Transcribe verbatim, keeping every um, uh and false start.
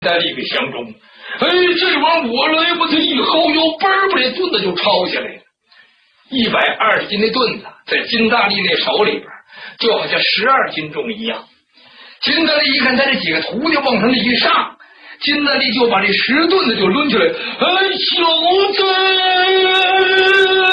大力给相中。哎，这玩我来吧，他一薅腰，嘣儿把这盾子就抄下来了。一百二十斤的盾子在金大力那手里边，就好像十二斤重一样。金大力一看他这几个徒弟往上一上，金大力就把这石盾子就抡起来。哎，小子！